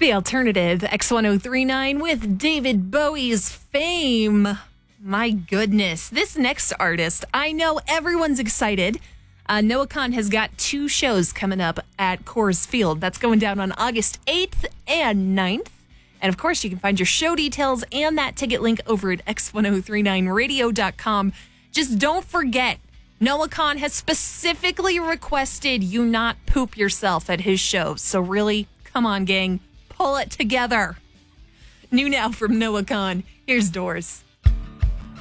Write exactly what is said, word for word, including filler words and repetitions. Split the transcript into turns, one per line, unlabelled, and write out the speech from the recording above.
The Alternative, X ten thirty-nine with David Bowie's Fame. My goodness. This next artist, I know everyone's excited. Uh, Noah Kahan has got two shows coming up at Coors Field. That's going down on August eighth and ninth. And of course, you can find your show details and that ticket link over at x ten thirty-nine radio dot com. Just don't forget, Noah Kahan has specifically requested you not poop yourself at his show. So really, come on, gang, pull it together. New now from Noah Kahan, here's Doors.